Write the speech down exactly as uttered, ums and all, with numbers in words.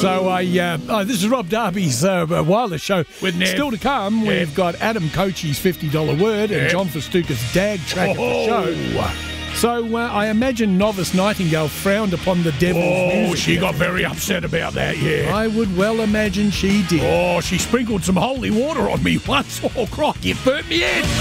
So I, uh, oh, this is Rob Darby's uh, wireless show. With Nev. Still to come, Yeah. we've got Adam Cochie's fifty dollar word and Yeah. John Festuca's dag track of the show. Oh, So uh, I imagine novice Nightingale frowned upon the devil's oh music. she got very upset about that, yeah. I would well imagine she did. Oh, she sprinkled some holy water on me once. Oh, crikey, it burnt me head.